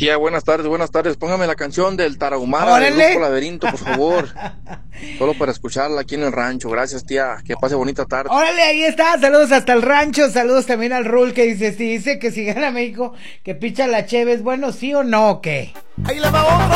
Tía, buenas tardes. Póngame la canción del Tarahumara del ¡Órale! Grupo Laberinto, por favor. Solo para escucharla aquí en el rancho. Gracias, tía. Que pase bonita tarde. Órale, ahí está, saludos hasta el rancho, saludos también al Rul que dice, si dice que si gana México, que picha la Chévez, bueno, ¿sí o no o qué? Ahí le va otra.